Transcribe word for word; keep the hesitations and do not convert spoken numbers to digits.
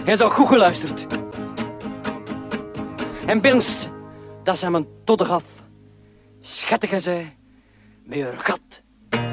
Hij zou goed geluisterd. En binnenst, dat ze hem een todder gaf. Schattige zij, met haar gat